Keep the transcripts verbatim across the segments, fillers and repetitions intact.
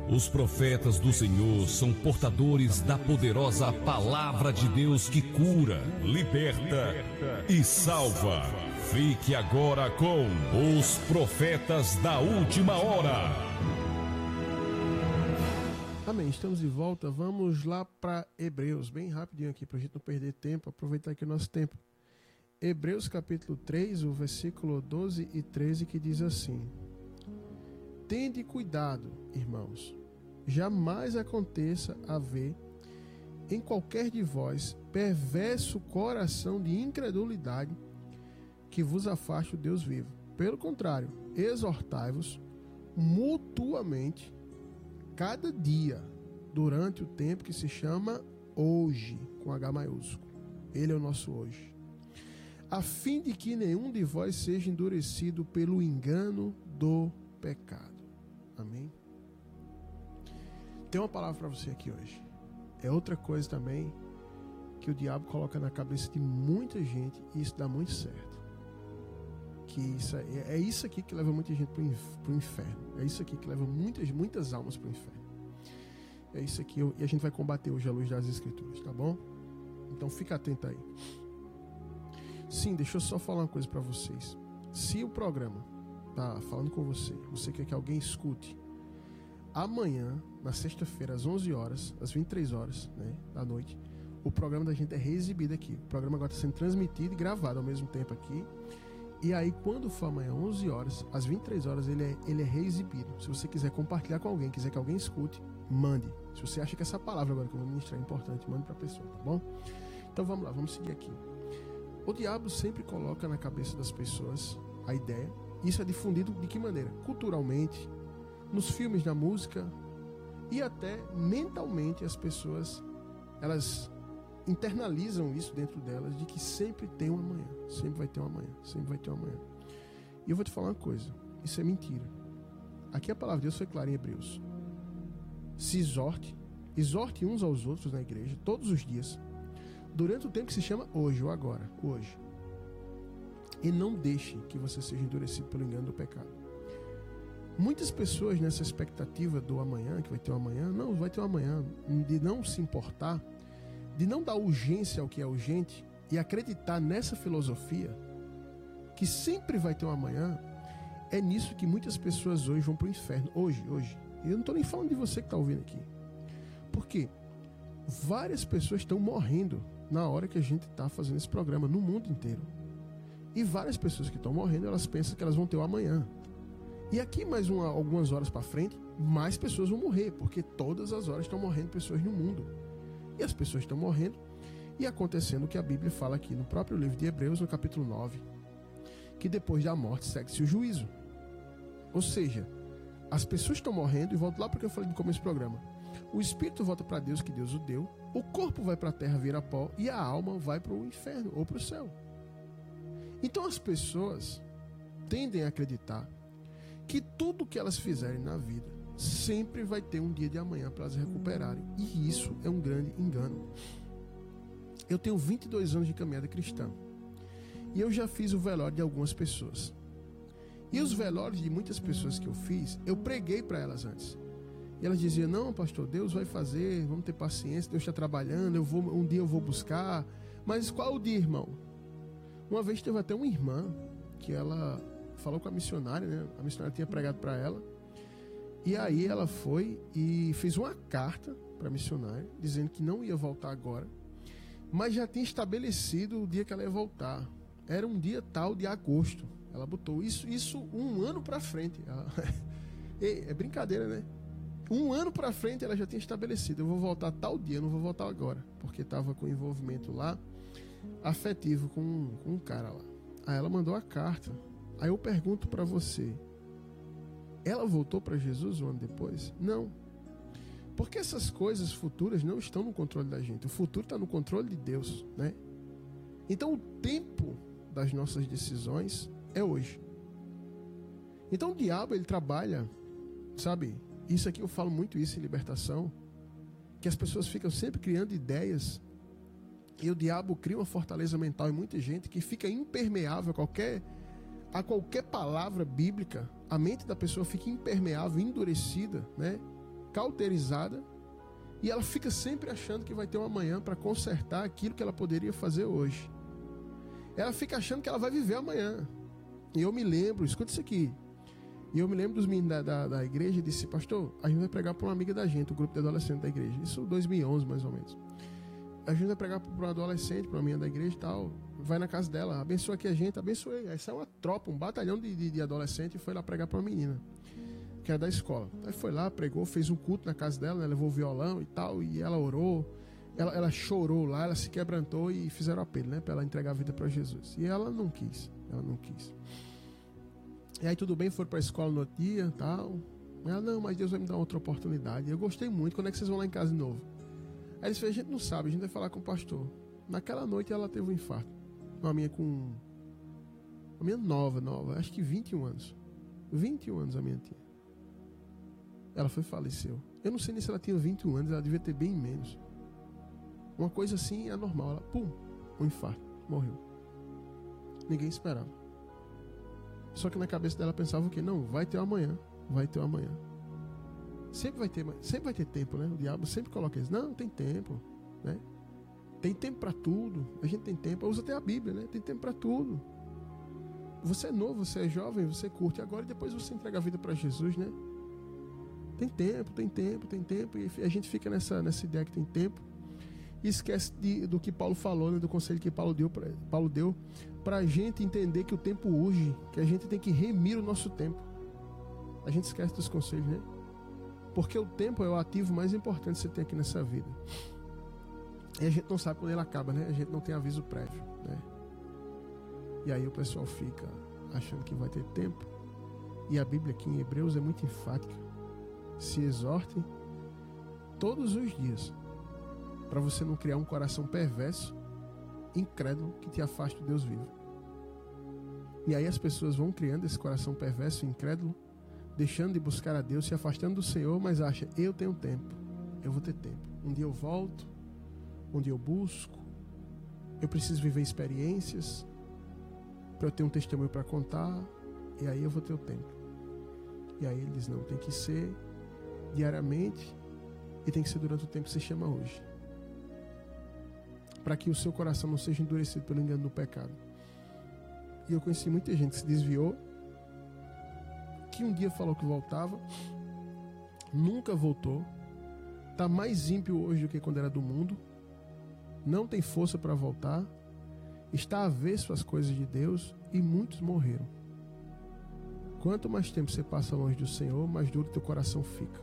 Os profetas do Senhor são portadores da poderosa palavra de Deus que cura, liberta e salva. Fique agora com os profetas da última hora. Amém, estamos de volta. Vamos lá para Hebreus, bem rapidinho aqui, para a gente não perder tempo, aproveitar aqui o nosso tempo. Hebreus capítulo três, o versículo doze e treze, que diz assim: Tende cuidado, irmãos, jamais aconteça haver em qualquer de vós perverso coração de incredulidade que vos afaste o Deus vivo. Pelo contrário, exortai-vos mutuamente cada dia, durante o tempo que se chama hoje, com H maiúsculo. Ele é o nosso hoje. A fim de que nenhum de vós seja endurecido pelo engano do pecado. Amém? Tem uma palavra para você aqui hoje. É outra coisa também que o diabo coloca na cabeça de muita gente, e isso dá muito certo. Que isso é, é isso aqui que leva muita gente para o inferno. É isso aqui que leva muitas, muitas almas para o inferno. É isso aqui, e a gente vai combater hoje à luz das Escrituras, tá bom? Então fica atento aí. Sim, deixa eu só falar uma coisa para vocês. Se o programa tá falando com você, você quer que alguém escute, amanhã, na sexta-feira, às onze horas, às vinte e três horas, né, da noite, o programa da gente é reexibido aqui. O programa agora está sendo transmitido e gravado ao mesmo tempo aqui. E aí, quando for amanhã, onze horas, às vinte e três horas, ele é, ele é reexibido. Se você quiser compartilhar com alguém, quiser que alguém escute, mande. Se você acha que essa palavra agora que eu vou ministrar é importante, mande para a pessoa, tá bom? Então vamos lá, vamos seguir aqui. O diabo sempre coloca na cabeça das pessoas a ideia. Isso é difundido de que maneira? Culturalmente, nos filmes, na música, e até mentalmente as pessoas, elas internalizam isso dentro delas, de que sempre tem um amanhã, sempre vai ter um amanhã, sempre vai ter um amanhã. E eu vou te falar uma coisa, isso é mentira. Aqui a palavra de Deus foi clara em Hebreus. Se exorte, exorte uns aos outros na igreja, todos os dias, durante o tempo que se chama hoje, ou agora, hoje. E não deixe que você seja endurecido pelo engano do pecado. Muitas pessoas nessa expectativa do amanhã, que vai ter um amanhã, não, vai ter um amanhã, de não se importar, de não dar urgência ao que é urgente e acreditar nessa filosofia, que sempre vai ter um amanhã, é nisso que muitas pessoas hoje vão para o inferno. Hoje, hoje. E eu não estou nem falando de você que está ouvindo aqui. Por quê? Várias pessoas estão morrendo na hora que a gente está fazendo esse programa, no mundo inteiro. E várias pessoas que estão morrendo, elas pensam que elas vão ter o amanhã. E aqui, mais uma, algumas horas para frente, mais pessoas vão morrer, porque todas as horas estão morrendo pessoas no mundo. E as pessoas estão morrendo e acontecendo o que a Bíblia fala aqui no próprio livro de Hebreus, no capítulo nove, que depois da morte segue-se o juízo. Ou seja, as pessoas estão morrendo, e volto lá porque eu falei no começo do programa. O espírito volta para Deus, que Deus o deu, o corpo vai para a terra, vira pó, e a alma vai para o inferno ou para o céu. Então as pessoas tendem a acreditar que tudo que elas fizerem na vida sempre vai ter um dia de amanhã para elas recuperarem. E isso é um grande engano. Eu tenho vinte e dois anos de caminhada cristã. E eu já fiz o velório de algumas pessoas. E os velórios de muitas pessoas que eu fiz, eu preguei para elas antes. E elas diziam: não, pastor, Deus vai fazer, vamos ter paciência, Deus está trabalhando, eu vou, um dia eu vou buscar. Mas qual o dia, irmão? Uma vez teve até uma irmã que ela falou com a missionária, né? A missionária tinha pregado para ela. E aí ela foi e fez uma carta para a missionária, dizendo que não ia voltar agora, mas já tinha estabelecido o dia que ela ia voltar. Era um dia tal de agosto. Ela botou isso, isso um ano para frente. Ela... É brincadeira, né? Um ano para frente ela já tinha estabelecido: eu vou voltar tal dia, eu não vou voltar agora, porque estava com envolvimento lá afetivo com, com um cara lá. Aí ela mandou a carta. Aí eu pergunto para você: ela voltou para Jesus um ano depois? Não. Porque essas coisas futuras não estão no controle da gente. O futuro está no controle de Deus, né? Então o tempo das nossas decisões é hoje. Então o diabo, ele trabalha, sabe? Isso aqui eu falo muito isso em libertação, que as pessoas ficam sempre criando ideias, e o diabo cria uma fortaleza mental em muita gente que fica impermeável a qualquer, a qualquer palavra bíblica. A mente da pessoa fica impermeável, endurecida, né? cauterizada e ela fica sempre achando que vai ter um amanhã para consertar aquilo que ela poderia fazer hoje. Ela fica achando que ela vai viver amanhã. E eu me lembro, escuta isso aqui. E eu me lembro dos meninos da, da, da igreja e disse: pastor, a gente vai pregar para uma amiga da gente, o grupo de adolescentes da igreja. Isso em dois mil e onze, mais ou menos. A gente vai pregar para uma adolescente, para uma menina da igreja e tal. Vai na casa dela, abençoa aqui a gente, abençoei. Aí saiu uma tropa, um batalhão de, de, de adolescentes e foi lá pregar para uma menina, que era da escola. Aí foi lá, pregou, fez um culto na casa dela, né, levou o violão e tal, e ela orou, ela, ela chorou lá, ela se quebrantou e fizeram apelo, né, para ela entregar a vida para Jesus. E ela não quis, ela não quis. E aí tudo bem, foram para a escola no outro dia e tal. Ela, não, mas Deus vai me dar outra oportunidade. Eu gostei muito, quando é que vocês vão lá em casa de novo? Aí eles falaram: a gente não sabe, a gente vai falar com o pastor. Naquela noite ela teve um infarto. Uma minha com... Uma minha nova, nova, acho que vinte e um anos. vinte e um anos a minha tinha. Ela foi e faleceu. Eu não sei nem se ela tinha vinte e um anos, ela devia ter bem menos. Uma coisa assim é normal. Ela, pum, um infarto, morreu. Ninguém esperava. Só que na cabeça dela pensava o quê? Não, vai ter o amanhã, vai ter o amanhã. Sempre vai ter, sempre vai ter tempo, né? O diabo sempre coloca isso. Não, tem tempo, né? Tem tempo para tudo. A gente tem tempo. Usa até a Bíblia, né? Tem tempo para tudo. Você é novo, você é jovem, você curte agora e depois você entrega a vida para Jesus, né? Tem tempo, tem tempo, tem tempo. E a gente fica nessa, nessa ideia que tem tempo e esquece de, do que Paulo falou, né? Do conselho que Paulo deu pra, Paulo deu para a gente entender que o tempo urge, que a gente tem que remir o nosso tempo. A gente esquece dos conselhos, né? Porque o tempo é o ativo mais importante que você tem aqui nessa vida. E a gente não sabe quando ele acaba, né? A gente não tem aviso prévio, né? E aí o pessoal fica achando que vai ter tempo. E a Bíblia aqui em Hebreus é muito enfática. Se exortem todos os dias, para você não criar um coração perverso, incrédulo, que te afaste do Deus vivo. E aí as pessoas vão criando esse coração perverso, incrédulo, deixando de buscar a Deus, se afastando do Senhor, mas acha: eu tenho tempo, eu vou ter tempo. Um dia eu volto, um dia eu busco, eu preciso viver experiências para eu ter um testemunho para contar, e aí eu vou ter o tempo. E aí ele diz: não, tem que ser diariamente e tem que ser durante o tempo que se chama hoje, para que o seu coração não seja endurecido pelo engano do pecado. E eu conheci muita gente que se desviou, que um dia falou que voltava, nunca voltou, está mais ímpio hoje do que quando era do mundo, não tem força para voltar, está avesso às coisas de Deus, e muitos morreram. Quanto mais tempo você passa longe do Senhor, mais duro teu coração fica.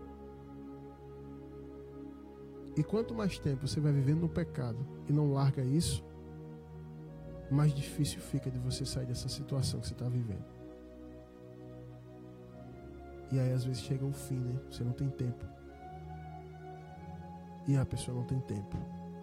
E quanto mais tempo você vai vivendo no pecado e não larga isso, mais difícil fica de você sair dessa situação que você está vivendo. E aí às vezes chega o fim, né? Você não tem tempo. E a pessoa não tem tempo.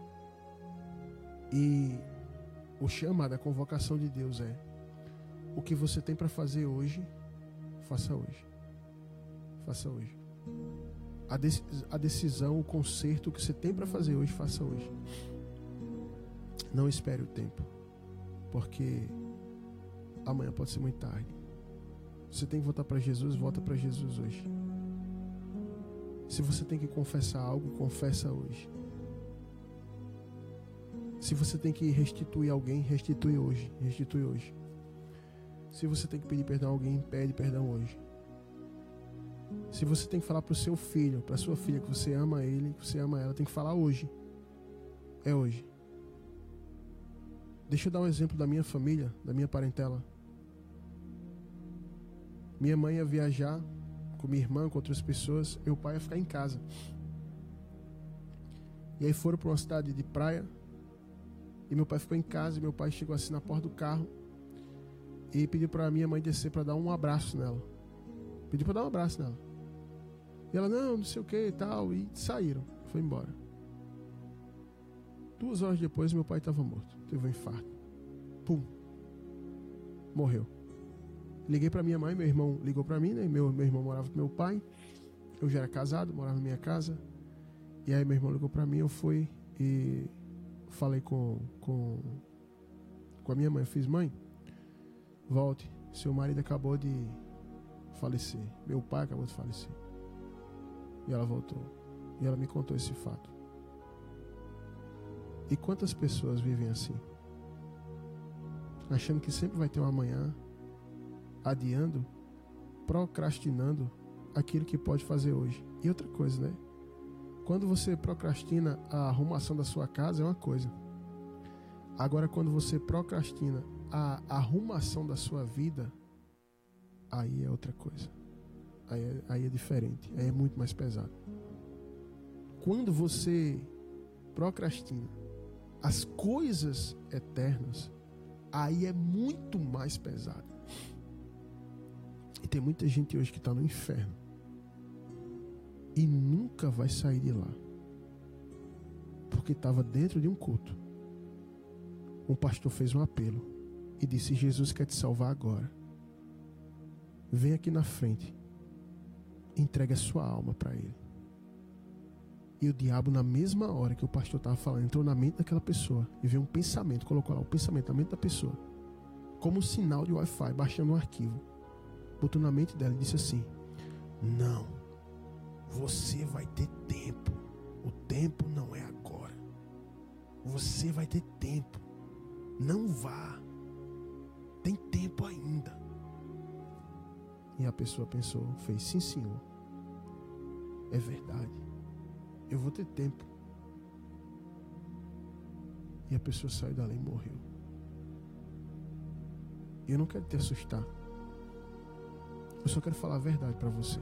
E o chamado, a convocação de Deus é: o que você tem para fazer hoje, faça hoje. Faça hoje. A, de- a decisão, o conserto, o que você tem para fazer hoje, faça hoje. Não espere o tempo, porque amanhã pode ser muito tarde. Você tem que voltar para Jesus, volta para Jesus hoje. Se você tem que confessar algo, confessa hoje. Se você tem que restituir alguém, restitui hoje, restitui hoje. Se você tem que pedir perdão a alguém, pede perdão hoje. Se você tem que falar para o seu filho, para a sua filha, que você ama ele, que você ama ela, tem que falar hoje. É hoje. Deixa eu dar um exemplo da minha família, da minha parentela. Minha mãe ia viajar com minha irmã, com outras pessoas. Meu pai ia ficar em casa. E aí foram para uma cidade de praia. E meu pai ficou em casa. E meu pai chegou assim na porta do carro e pediu para minha mãe descer para dar um abraço nela. Pediu para dar um abraço nela. E ela, não, não sei o que e tal. E saíram. Foi embora. Duas horas depois, meu pai estava morto. Teve um infarto. Pum. Morreu. Liguei para minha mãe, meu irmão ligou para mim, né? Meu, meu irmão morava com meu pai. Eu já era casado, morava na minha casa. E aí meu irmão ligou para mim, eu fui e falei com, com, com a minha mãe. Eu fiz, mãe, volte. Seu marido acabou de falecer. Meu pai acabou de falecer. E ela voltou. E ela me contou esse fato. E quantas pessoas vivem assim? Achando que sempre vai ter um amanhã, adiando, procrastinando aquilo que pode fazer hoje. E outra coisa, né? Quando você procrastina a arrumação da sua casa é uma coisa. Agora, quando você procrastina a arrumação da sua vida, aí é outra coisa. Aí é, aí é diferente. Aí é muito mais pesado. Quando você procrastina as coisas eternas, aí é muito mais pesado. E tem muita gente hoje que está no inferno e nunca vai sair de lá, porque estava dentro de um culto. Um pastor fez um apelo e disse: Jesus quer te salvar agora. Vem aqui na frente, entregue a sua alma para ele. E o diabo, na mesma hora que o pastor estava falando, entrou na mente daquela pessoa e veio um pensamento, colocou lá o pensamento na mente da pessoa, como um sinal de Wi-Fi, baixando um arquivo. Botou na mente dela e disse assim: não, você vai ter tempo. O tempo não é agora. Você vai ter tempo. Não vá. Tem tempo ainda. E a pessoa pensou, fez: sim, senhor. É verdade. Eu vou ter tempo. E a pessoa saiu dali e morreu. E eu não quero te assustar. Eu só quero falar a verdade para você.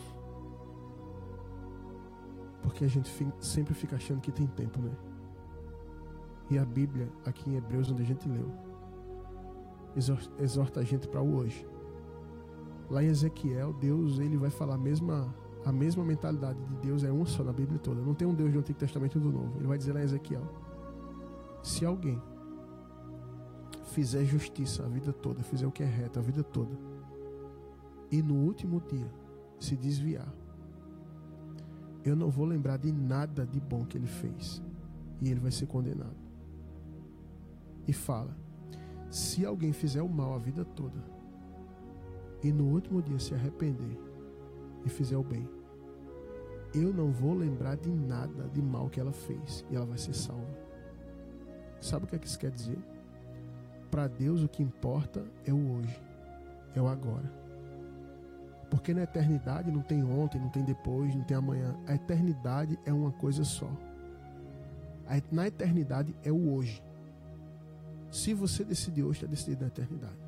Porque a gente sempre fica achando que tem tempo, né? E a Bíblia, aqui em Hebreus, onde a gente leu, exorta a gente para o hoje. Lá em Ezequiel, Deus, ele vai falar a mesma, a mesma mentalidade de Deus, é uma só na Bíblia toda. Não tem um Deus do Antigo Testamento e do Novo. Ele vai dizer lá em Ezequiel: se alguém fizer justiça a vida toda, fizer o que é reto a vida toda, e no último dia se desviar, eu não vou lembrar de nada de bom que ele fez, e ele vai ser condenado. E fala: se alguém fizer o mal a vida toda e no último dia se arrepender e fizer o bem, eu não vou lembrar de nada de mal que ela fez, e ela vai ser salva. Sabe o que é que isso quer dizer? Para Deus o que importa é o hoje, é o agora. Porque na eternidade não tem ontem, não tem depois, não tem amanhã. A eternidade é uma coisa só. Na eternidade é o hoje. Se você decidir hoje, está decidido na eternidade.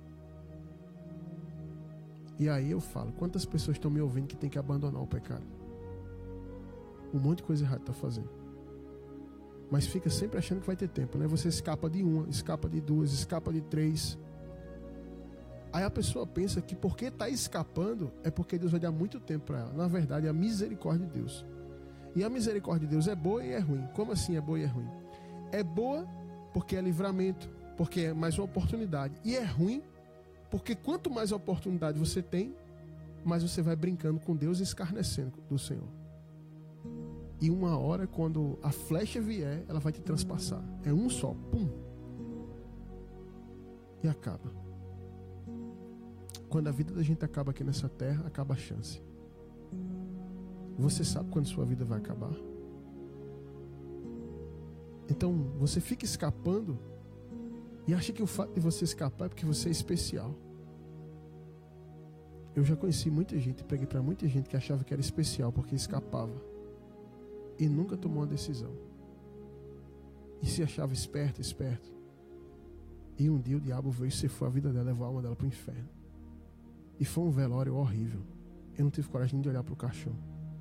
E aí eu falo: quantas pessoas estão me ouvindo que tem que abandonar o pecado? Um monte de coisa errada está fazendo. Mas fica sempre achando que vai ter tempo, né? Você escapa de uma, escapa de duas, escapa de três. Aí a pessoa pensa que porque está escapando é porque Deus vai dar muito tempo para ela. Na verdade, é a misericórdia de Deus. E a misericórdia de Deus é boa e é ruim. Como assim é boa e é ruim? É boa porque é livramento, porque é mais uma oportunidade. E é ruim porque quanto mais oportunidade você tem, mais você vai brincando com Deus e escarnecendo do Senhor. E uma hora, quando a flecha vier, ela vai te transpassar. É um só, pum. E acaba. Quando a vida da gente acaba aqui nessa terra, acaba a chance. Você sabe quando sua vida vai acabar? Então, você fica escapando e acha que o fato de você escapar é porque você é especial. Eu já conheci muita gente, preguei para muita gente que achava que era especial porque escapava e nunca tomou uma decisão. E se achava esperto, esperto. E um dia o diabo veio e cefou a vida dela, levou a alma dela para o inferno. E foi um velório horrível. Eu não tive coragem de olhar para o caixão.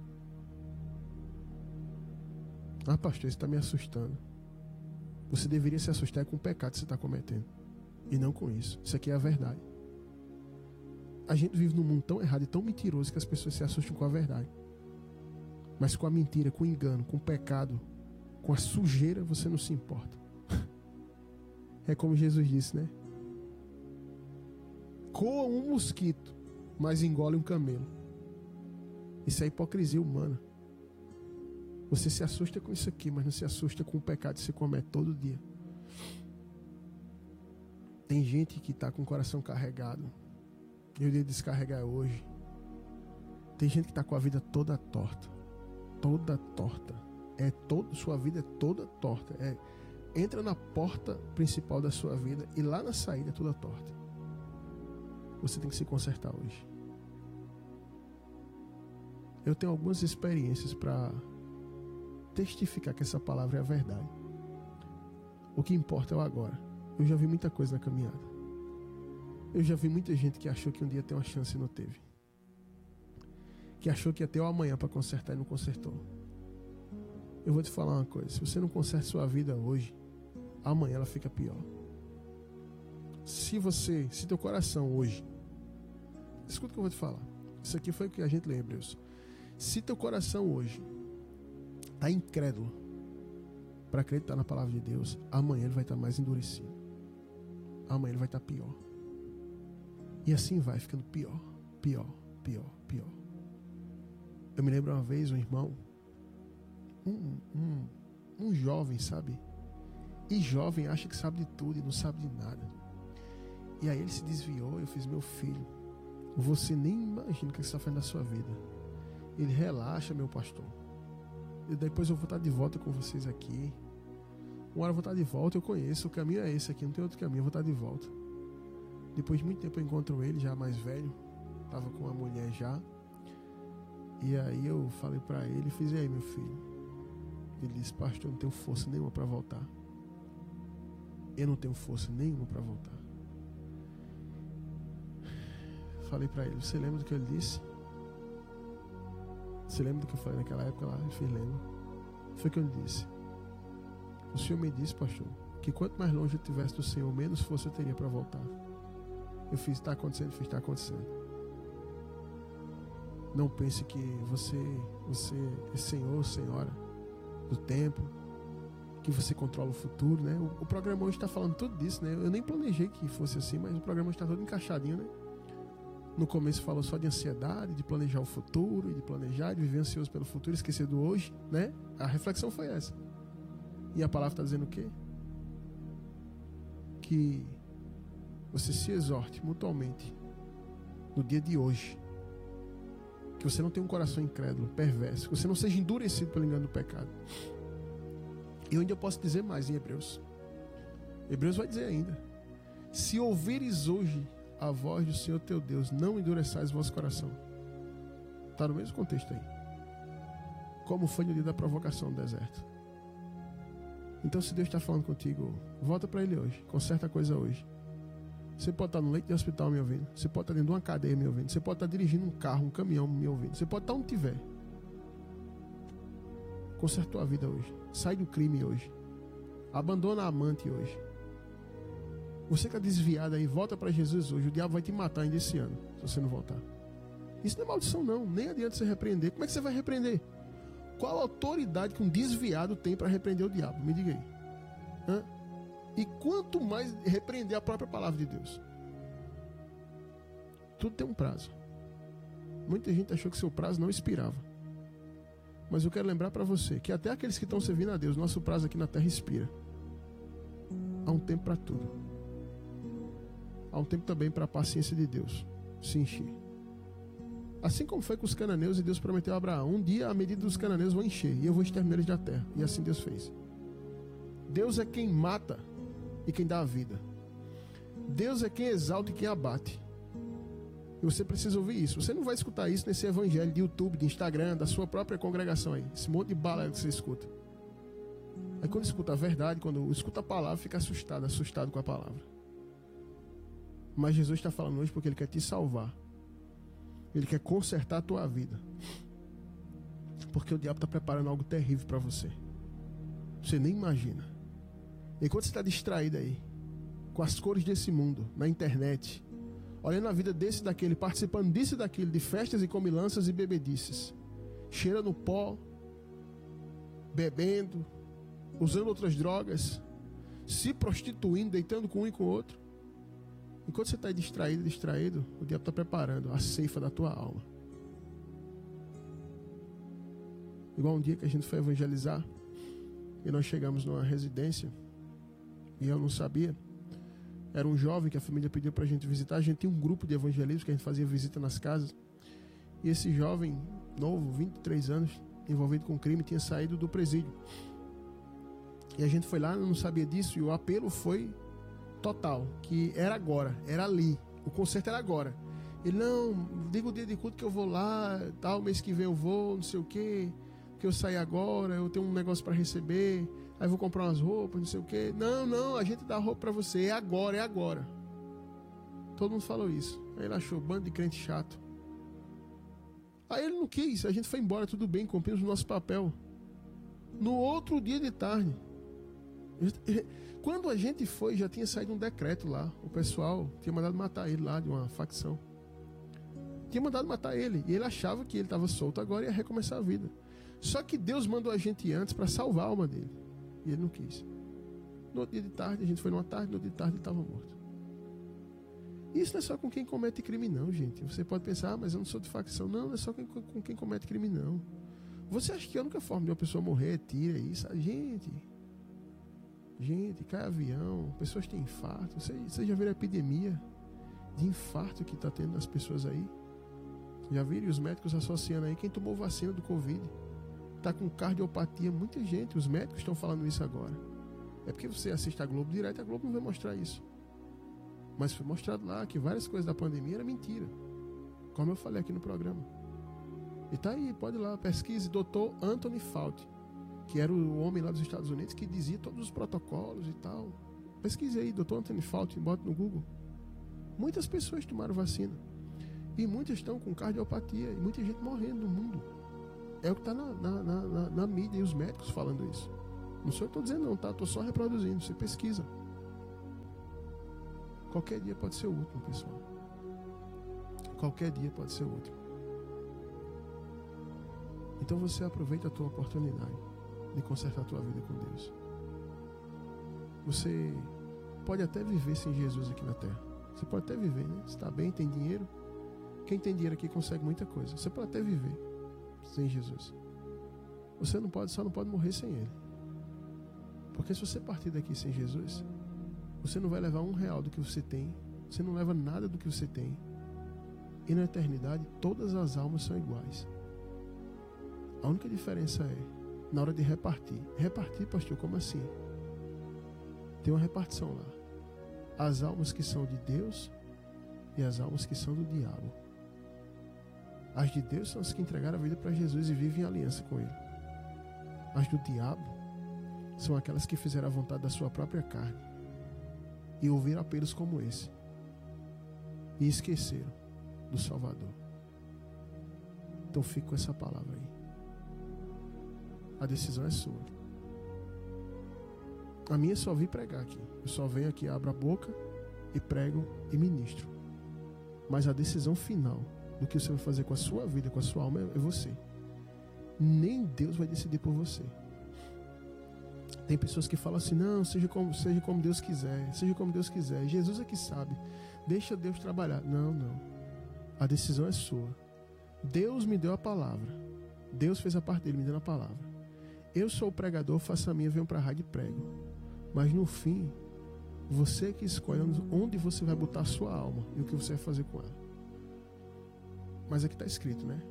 Ah, pastor, isso está me assustando. Você deveria se assustar com o pecado que você está cometendo, e não com isso. Isso aqui é a verdade. A gente vive num mundo tão errado e tão mentiroso que as pessoas se assustam com a verdade. Mas com a mentira, com o engano, com o pecado, com a sujeira, você não se importa. É como Jesus disse, né? Coa um mosquito, mas engole um camelo. Isso é hipocrisia humana. Você se assusta com isso aqui, mas não se assusta com o pecado que você comete todo dia. Tem gente que está com o coração carregado, e o dia de descarregar é hoje. Tem gente que está com a vida toda torta. Toda torta. É todo, sua vida é toda torta. É, entra na porta principal da sua vida e lá na saída é toda torta. Você tem que se consertar hoje. Eu tenho algumas experiências para testificar que essa palavra é a verdade. O que importa é o agora. Eu já vi muita coisa na caminhada. Eu já vi muita gente que achou que um dia ia ter uma chance e não teve. Que achou que ia ter o amanhã para consertar e não consertou. Eu vou te falar uma coisa. Se você não conserta sua vida hoje, amanhã ela fica pior. Se você, se teu coração hoje, escuta o que eu vou te falar. Isso aqui foi o que a gente lê em Hebreus. Se teu coração hoje está incrédulo para acreditar na palavra de Deus, amanhã ele vai estar mais endurecido. Amanhã ele vai estar pior. E assim vai ficando pior, pior, pior, pior. Eu me lembro uma vez um irmão, um, um, um jovem, sabe? E jovem acha que sabe de tudo e não sabe de nada. E aí ele se desviou. Eu fiz: meu filho, você nem imagina o que você está fazendo na sua vida. Ele: relaxa, meu pastor. E depois eu vou estar de volta com vocês aqui. Uma hora eu vou estar de volta. Eu conheço, o caminho é esse aqui, não tem outro caminho. Eu vou estar de volta. Depois de muito tempo eu encontro ele, já mais velho. Estava com uma mulher já. E aí eu falei para ele, fiz: e aí, meu filho? Ele disse: pastor, eu não tenho força nenhuma para voltar. Eu não tenho força nenhuma para voltar. Falei para ele: você lembra do que ele disse? Você lembra do que eu falei naquela época lá? Ele fez: lembro. Foi o que eu lhe disse. O Senhor me disse, pastor, que quanto mais longe eu estivesse do Senhor, menos força eu teria para voltar. Eu fiz: está acontecendo? Eu fiz: está acontecendo. Não pense que você, você é senhor, senhora do tempo, que você controla o futuro, né? O, o programa hoje está falando tudo disso, né? Eu nem planejei que fosse assim, mas o programa está todo encaixadinho, né? No começo falou só de ansiedade, de planejar o futuro, e de planejar, de viver ansioso pelo futuro, esquecer do hoje, né? A reflexão foi essa. E a palavra está dizendo o quê? Que você se exorte mutuamente no dia de hoje. Que você não tenha um coração incrédulo, perverso. Que você não seja endurecido pelo engano do pecado. E ainda eu posso dizer mais em Hebreus. Hebreus vai dizer ainda: se ouvires hoje a voz do Senhor teu Deus, não endureçais o vosso coração. Está no mesmo contexto aí. Como foi no dia da provocação no deserto. Então, se Deus está falando contigo, volta para Ele hoje. Conserta a coisa hoje. Você pode estar no leito de hospital me ouvindo. Você pode estar dentro de uma cadeia me ouvindo. Você pode estar dirigindo um carro, um caminhão me ouvindo. Você pode estar onde tiver. Conserta a tua vida hoje. Sai do crime hoje. Abandona a amante hoje. Você que está desviado aí, volta para Jesus hoje. O diabo vai te matar ainda esse ano, se você não voltar. Isso não é maldição não. Nem adianta você repreender. Como é que você vai repreender? Qual a autoridade que um desviado tem para repreender o diabo? Me diga aí. Hã? E quanto mais repreender a própria palavra de Deus. Tudo tem um prazo. Muita gente achou que seu prazo não expirava. Mas eu quero lembrar para você que até aqueles que estão servindo a Deus, nosso prazo aqui na terra expira. Há um tempo para tudo. Há um tempo também para a paciência de Deus se encher. Assim como foi com os cananeus, e Deus prometeu a Abraão: um dia a medida dos cananeus vão encher e eu vou exterminar eles da terra. E assim Deus fez. Deus é quem mata e quem dá a vida. Deus é quem exalta e quem abate. E você precisa ouvir isso. Você não vai escutar isso nesse evangelho de YouTube, de Instagram, da sua própria congregação aí. Esse monte de bala que você escuta. Aí quando escuta a verdade, quando escuta a palavra, fica assustado, assustado com a palavra. Mas Jesus está falando hoje porque Ele quer te salvar. Ele quer consertar a tua vida. Porque o diabo está preparando algo terrível para você. Você nem imagina. Enquanto você está distraído aí, com as cores desse mundo, na internet, olhando a vida desse e daquele, participando disso e daquilo, de festas e comilanças e bebedices, cheirando pó, bebendo, usando outras drogas, se prostituindo, deitando com um e com o outro. Enquanto você está distraído, distraído, o diabo está preparando a ceifa da tua alma. Igual um dia que a gente foi evangelizar, e nós chegamos numa residência, e eu não sabia. Era um jovem que a família pediu para a gente visitar. A gente tinha um grupo de evangelistas que a gente fazia visita nas casas. E esse jovem novo, vinte e três anos, envolvido com crime, tinha saído do presídio. E a gente foi lá, não sabia disso, e o apelo foi total, que era agora, era ali, o concerto era agora. Ele, não, diga o dia de culto que eu vou lá, tal, mês que vem eu vou, não sei o que, que eu saí agora, eu tenho um negócio para receber, aí eu vou comprar umas roupas, não sei o que. Não, não, a gente dá roupa para você, é agora, é agora. Todo mundo falou isso. Aí ele achou, bando de crente chato. Aí ele não quis, a gente foi embora, tudo bem, cumprimos o nosso papel. No outro dia de tarde, quando a gente foi, já tinha saído um decreto lá. O pessoal tinha mandado matar ele lá, de uma facção. Tinha mandado matar ele. E ele achava que ele estava solto agora e ia recomeçar a vida. Só que Deus mandou a gente antes para salvar a alma dele. E ele não quis. No outro dia de tarde, a gente foi numa tarde, no outro dia de tarde ele estava morto. Isso não é só com quem comete crime não, gente. Você pode pensar, ah, mas eu não sou de facção. Não, não é só com quem comete crime não. Você acha que a única forma de uma pessoa morrer é tira isso? Gente, gente, cai avião, pessoas têm infarto. Você, você já viu a epidemia de infarto que está tendo nas pessoas aí? Já viram os médicos associando aí quem tomou vacina do Covid? Está com cardiopatia, muita gente. Os médicos estão falando isso agora. É porque você assiste a Globo direto, a Globo não vai mostrar isso. Mas foi mostrado lá que várias coisas da pandemia eram mentira. Como eu falei aqui no programa. E tá aí, pode ir lá, pesquise doutor Anthony Fauci, que era o homem lá dos Estados Unidos que dizia todos os protocolos e tal. Pesquise aí, doutor Anthony Fauci, bota no Google. Muitas pessoas tomaram vacina. E muitas estão com cardiopatia. E muita gente morrendo no mundo. É o que está na, na, na, na mídia e os médicos falando isso. Não sou eu que estou dizendo não, tá? Estou só reproduzindo, você pesquisa. Qualquer dia pode ser o último, pessoal. Qualquer dia pode ser o último. Então você aproveita a tua oportunidade de consertar a tua vida com Deus. Você pode até viver sem Jesus aqui na terra. Você pode até viver, né? Você está bem, tem dinheiro. Quem tem dinheiro aqui consegue muita coisa. Você pode até viver sem Jesus. Você não pode, só não pode morrer sem Ele. Porque se você partir daqui sem Jesus, você não vai levar um real do que você tem. Você não leva nada do que você tem. E na eternidade, todas as almas são iguais. A única diferença é na hora de repartir. Repartir, pastor, como assim? Tem uma repartição lá. As almas que são de Deus e as almas que são do diabo. As de Deus são as que entregaram a vida para Jesus e vivem em aliança com Ele. As do diabo são aquelas que fizeram a vontade da sua própria carne e ouviram apelos como esse e esqueceram do Salvador. Então fique com essa palavra aí. A decisão é sua. A minha é só vir pregar aqui. Eu só venho aqui, abro a boca e prego e ministro. Mas a decisão final do que você vai fazer com a sua vida, com a sua alma, é você. Nem Deus vai decidir por você. Tem pessoas que falam assim, não, seja como, seja como Deus quiser, seja como Deus quiser. Jesus é que sabe. Deixa Deus trabalhar. Não, não. A decisão é sua. Deus me deu a palavra. Deus fez a parte dele, me dando a palavra. Eu sou o pregador, faço a minha, venho para a rádio e prego. Mas no fim, você que escolhe onde você vai botar a sua alma e o que você vai fazer com ela. Mas aqui está escrito, né?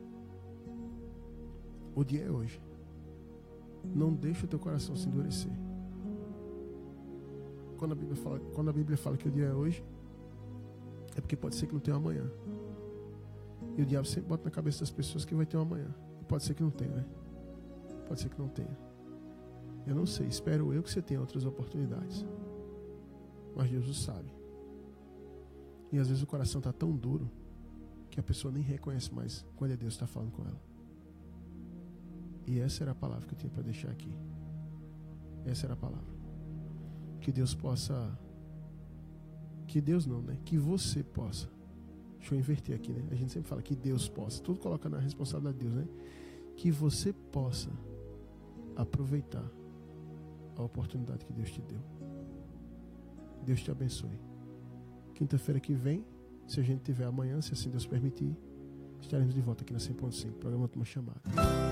O dia é hoje. Não deixe o teu coração se endurecer. Quando a Bíblia fala, quando a Bíblia fala que o dia é hoje, é porque pode ser que não tenha amanhã. E o diabo sempre bota na cabeça das pessoas que vai ter um amanhã. E pode ser que não tenha, né? Pode ser que não tenha. Eu não sei, espero eu que você tenha outras oportunidades. Mas Deus o sabe. E às vezes o coração está tão duro que a pessoa nem reconhece mais quando é Deus que está falando com ela. E essa era a palavra que eu tinha para deixar aqui. Essa era a palavra. Que Deus possa... Que Deus não, né? Que você possa... Deixa eu inverter aqui, né? A gente sempre fala que Deus possa. Tudo coloca na responsabilidade de Deus, né? Que você possa aproveitar a oportunidade que Deus te deu. Deus te abençoe. Quinta-feira que vem, se a gente tiver amanhã, se assim Deus permitir, estaremos de volta aqui na cem ponto cinco, programa Última Chamada.